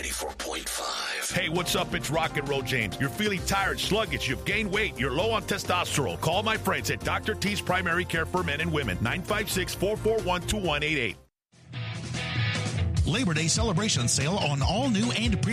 94.5. Hey, what's up? It's Rock and Roll James. You're feeling tired, sluggish, you've gained weight, you're low on testosterone. Call my friends at Dr. T's Primary Care for Men and Women, 956-441-2188. Labor Day celebration sale on all new and